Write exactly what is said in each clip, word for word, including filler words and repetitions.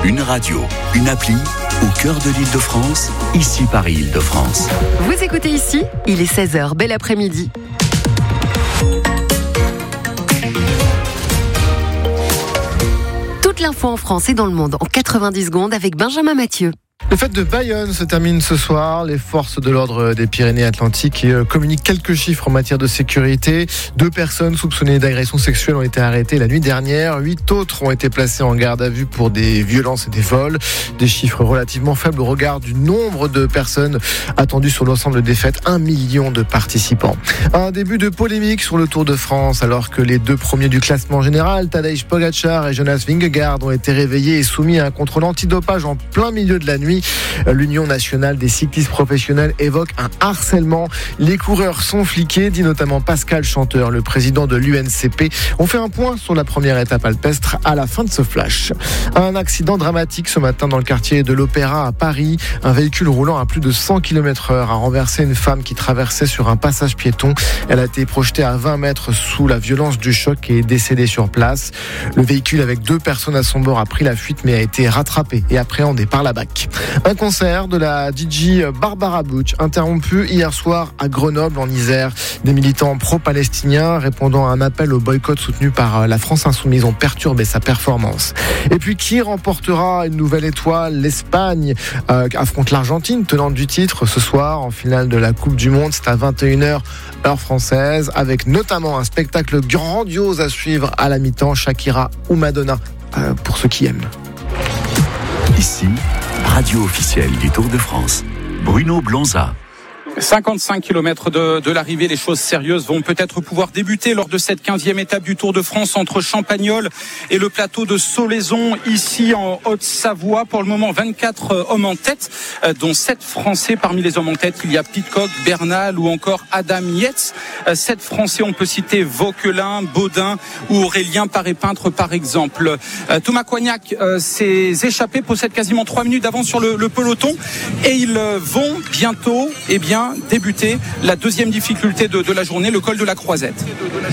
Une radio, une appli, au cœur de l'Île-de-France, ici Paris-Île-de-France. Vous écoutez ici, il est seize heures, bel après-midi. Toute l'info en France et dans le monde en quatre-vingt-dix secondes avec Benjamin Mathieu. Les fêtes de Bayonne se terminent ce soir. Les forces de l'ordre des Pyrénées-Atlantiques communiquent quelques chiffres en matière de sécurité. Deux personnes soupçonnées d'agression sexuelle ont été arrêtées la nuit dernière. Huit autres ont été placées en garde à vue pour des violences et des vols. Des chiffres relativement faibles au regard du nombre de personnes attendues sur l'ensemble des fêtes. Un million de participants. Un début de polémique sur le Tour de France alors que les deux premiers du classement général, Tadej Pogačar et Jonas Vingegaard, ont été réveillés et soumis à un contrôle antidopage en plein milieu de la nuit. L'Union nationale des cyclistes professionnels évoque un harcèlement. Les coureurs sont fliqués, dit notamment Pascal Chanteur, le président de l'U N C P. On fait un point sur la première étape alpestre à la fin de ce flash. Un accident dramatique ce matin dans le quartier de l'Opéra à Paris. Un véhicule roulant à plus de cent kilomètres heure a renversé une femme qui traversait sur un passage piéton. Elle a été projetée à vingt mètres sous la violence du choc et est décédée sur place. Le véhicule avec deux personnes à son bord a pris la fuite mais a été rattrapé et appréhendé par la B A C. Un concert de la D J Barbara Bush interrompu hier soir à Grenoble en Isère. Des militants pro-palestiniens répondant à un appel au boycott soutenu par la France Insoumise ont perturbé sa performance. Et puis qui remportera une nouvelle étoile? L'Espagne euh, affronte l'Argentine, tenante du titre, ce soir en finale de la Coupe du Monde. C'est à vingt et une heures heure française, avec notamment un spectacle grandiose à suivre à la mi-temps, Shakira ou Madonna, euh, pour ceux qui aiment. Ici, radio officielle du Tour de France. Bruno Blonza. cinquante-cinq kilomètres de, de l'arrivée, les choses sérieuses vont peut-être pouvoir débuter lors de cette quinzième étape du Tour de France entre Champagnole et le plateau de Solaizon, ici en Haute-Savoie. Pour le moment, vingt-quatre hommes en tête, dont sept Français. Parmi les hommes en tête, il y a Pidcock, Bernal ou encore Adam Yates. sept Français, on peut citer Vauquelin, Baudin ou Aurélien Paré-Peintre par exemple. Thomas Coignac euh, s'est échappé, possède quasiment trois minutes d'avance sur le, le peloton et ils vont bientôt, eh bien, débuter la deuxième difficulté de, de la journée, le col de la Croisette.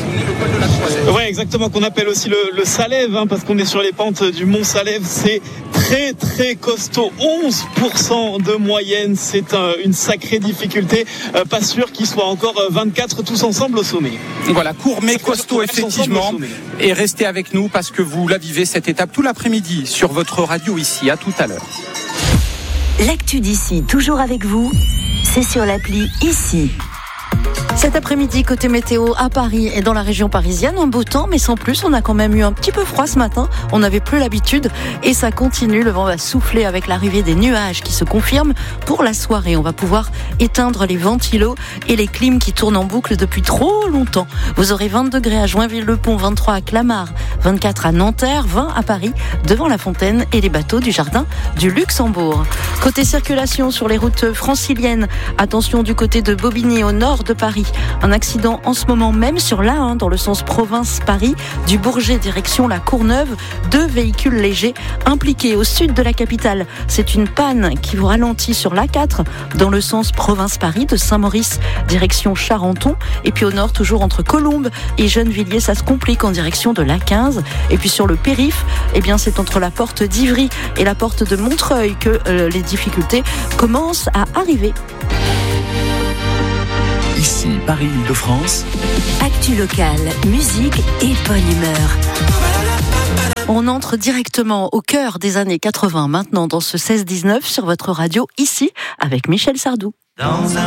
Oui, exactement, qu'on appelle aussi le, le Salève, hein, parce qu'on est sur les pentes du Mont Salève. C'est très très costaud, onze pour cent de moyenne, c'est un, une sacrée difficulté. Euh, pas sûr qu'ils soient encore vingt-quatre tous ensemble au sommet. Voilà, court mais costaud effectivement. Et restez avec nous parce que vous la vivez cette étape tout l'après-midi sur votre radio ici. À tout à l'heure. L'actu d'ici, toujours avec vous, c'est sur l'appli Ici. Cet après-midi, côté météo, à Paris et dans la région parisienne, un beau temps, mais sans plus. On a quand même eu un petit peu froid ce matin. On n'avait plus l'habitude et ça continue. Le vent va souffler avec l'arrivée des nuages qui se confirment pour la soirée. On va pouvoir éteindre les ventilos et les clims qui tournent en boucle depuis trop longtemps. Vous aurez vingt degrés à Joinville-le-Pont, vingt-trois à Clamart, vingt-quatre à Nanterre, vingt à Paris, devant la Fontaine et les bateaux du Jardin du Luxembourg. Côté circulation sur les routes franciliennes, attention du côté de Bobigny au nord de Paris. Un accident en ce moment même sur l'A un dans le sens province-Paris, du Bourget direction la Courneuve. Deux véhicules légers impliqués au sud de la capitale. C'est une panne qui vous ralentit sur l'A quatre dans le sens province-Paris de Saint-Maurice direction Charenton. Et puis au nord, toujours entre Colombes et Gennevilliers, ça se complique en direction de l'A quinze. Et puis sur le périph', eh bien c'est entre la porte d'Ivry et la porte de Montreuil que euh, les difficultés commencent à arriver. Ici, Paris-Île-de-France. Actu locale, musique et bonne humeur. On entre directement au cœur des années quatre-vingts maintenant dans ce seize dix-neuf sur votre radio ici avec Michel Sardou. Dans un